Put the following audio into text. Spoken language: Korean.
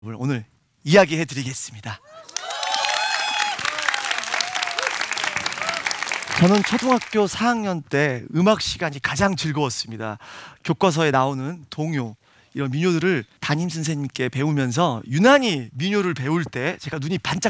오늘 이야기해 드리겠습니다. 저는 초등학교 4학년 때 음악 시간이 가장 즐거웠습니다. 교과서에 나오는 동요, 이런 민요들을 담임 선생님께 배우면서 유난히 민요를 배울 때 제가 눈이 반짝